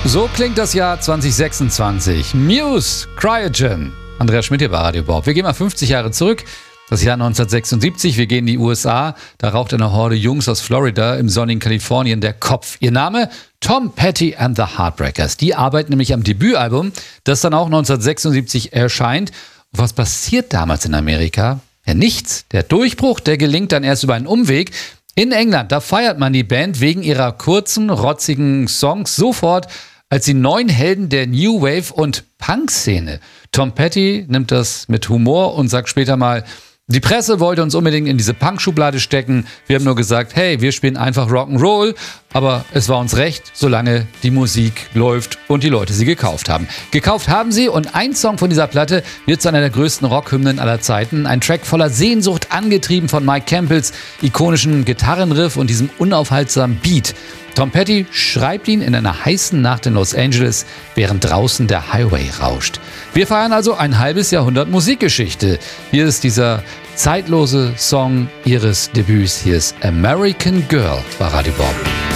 So klingt das Jahr 2026. Muse, Cryogen. Andreas Schmidt hier bei Radio Bob. Wir gehen mal 50 Jahre zurück. Das Jahr 1976. Wir gehen in die USA. Da raucht eine Horde Jungs aus Florida im sonnigen Kalifornien der Kopf. Ihr Name? Tom Petty and the Heartbreakers. Die arbeiten nämlich am Debütalbum, das dann auch 1976 erscheint. Und was passiert damals in Amerika? Ja, nichts. Der Durchbruch, der gelingt dann erst über einen Umweg. In England, da feiert man die Band wegen ihrer kurzen, rotzigen Songs sofort als die neuen Helden der New Wave und Punk-Szene. Tom Petty nimmt das mit Humor und sagt später mal, die Presse wollte uns unbedingt in diese Punk-Schublade stecken. Wir haben nur gesagt, hey, wir spielen einfach Rock'n'Roll. Aber es war uns recht, solange die Musik läuft und die Leute sie gekauft haben. Gekauft haben sie und ein Song von dieser Platte wird zu einer der größten Rockhymnen aller Zeiten. Ein Track voller Sehnsucht, angetrieben von Mike Campbells ikonischen Gitarrenriff und diesem unaufhaltsamen Beat. Tom Petty schreibt ihn in einer heißen Nacht in Los Angeles, während draußen der Highway rauscht. Wir feiern also ein halbes Jahrhundert Musikgeschichte. Hier ist dieser zeitlose Song ihres Debüts. Hier ist American Girl bei Radio Bob.